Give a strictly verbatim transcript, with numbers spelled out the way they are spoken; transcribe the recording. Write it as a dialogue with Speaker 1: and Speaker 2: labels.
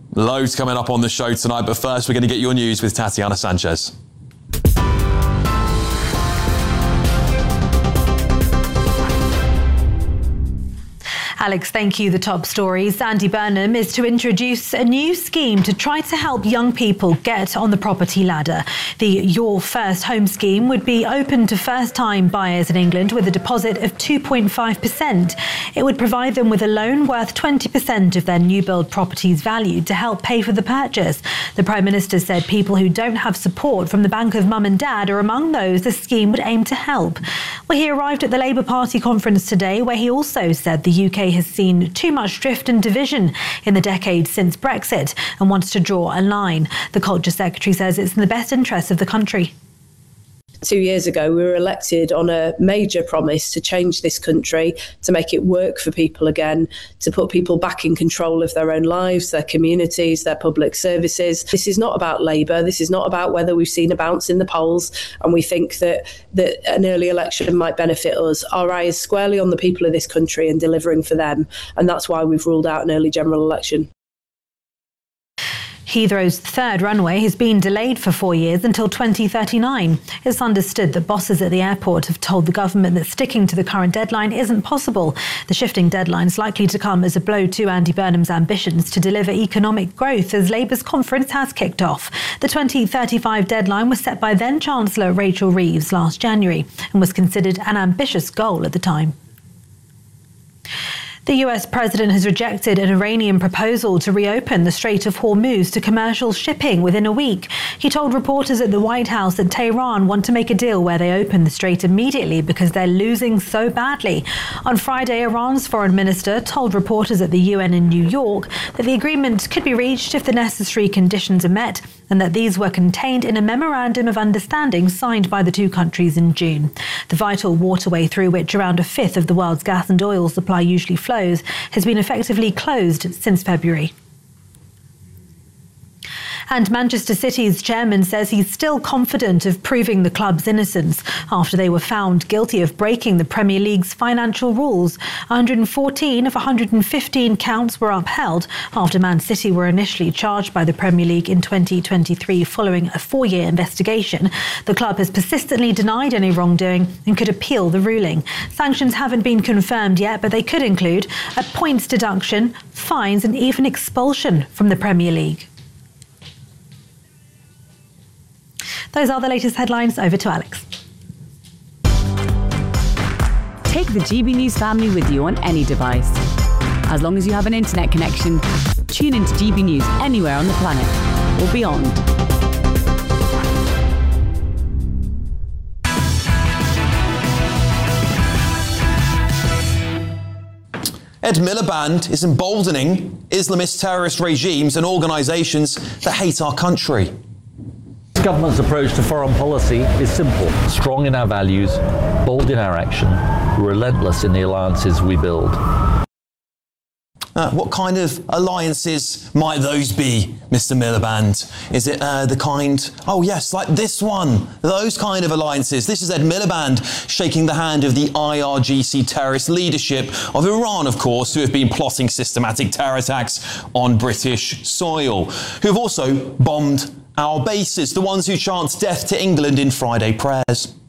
Speaker 1: Loads coming up on the show tonight, but first we're going to get your news with Tatiana Sanchez.
Speaker 2: Alex, thank you. The top stories. Andy Burnham is to introduce a new scheme to try to help young people get on the property ladder. The Your First Home scheme would be open to first-time buyers in England with a deposit of two point five percent. It would provide them with a loan worth twenty percent of their new build property's value to help pay for the purchase. The Prime Minister said people who don't have support from the bank of mum and dad are among those the scheme would aim to help. Well, he arrived at the Labour Party conference today, where he also said the U K has seen too much drift and division in the decade since Brexit and wants to draw a line. The Culture Secretary says it's in the best interest of the country.
Speaker 3: Two years ago, we were elected on a major promise to change this country, to make it work for people again, to put people back in control of their own lives, their communities, their public services. This is not about Labour. This is not about whether we've seen a bounce in the polls and we think that, that an early election might benefit us. Our eye is squarely on the people of this country and delivering for them. And that's why we've ruled out an early general election.
Speaker 2: Heathrow's third runway has been delayed for four years until twenty thirty-nine. It's understood that bosses at the airport have told the government that sticking to the current deadline isn't possible. The shifting deadline is likely to come as a blow to Andy Burnham's ambitions to deliver economic growth as Labour's conference has kicked off. The twenty thirty-five deadline was set by then-Chancellor Rachel Reeves last January and was considered an ambitious goal at the time. The U S president has rejected an Iranian proposal to reopen the Strait of Hormuz to commercial shipping within a week. He told reporters at the White House that Tehran want to make a deal where they open the strait immediately because they're losing so badly. On Friday, Iran's foreign minister told reporters at the U N in New York that the agreement could be reached if the necessary conditions are met and that these were contained in a memorandum of understanding signed by the two countries in June. The vital waterway through which around a fifth of the world's gas and oil supply usually flows has been effectively closed since February. And Manchester City's chairman says he's still confident of proving the club's innocence after they were found guilty of breaking the Premier League's financial rules. one hundred fourteen of one hundred fifteen counts were upheld after Man City were initially charged by the Premier League in twenty twenty-three following a four-year investigation. The club has persistently denied any wrongdoing and could appeal the ruling. Sanctions haven't been confirmed yet, but they could include a points deduction, fines and even expulsion from the Premier League. Those are the latest headlines. Over to Alex.
Speaker 4: Take the G B News family with you on any device. As long as you have an internet connection, tune into G B News anywhere on the planet or beyond.
Speaker 1: Ed Miliband is emboldening Islamist terrorist regimes and organisations that hate our country.
Speaker 5: This government's approach to foreign policy is simple: strong in our values, bold in our action, relentless in the alliances we build.
Speaker 1: Uh, what kind of alliances might those be, Mister Miliband? Is it uh, the kind, oh yes, like this one, those kind of alliances? This is Ed Miliband shaking the hand of the I R G C terrorist leadership of Iran, of course, who have been plotting systematic terror attacks on British soil, who have also bombed our bases, the ones who chant death to England in Friday prayers.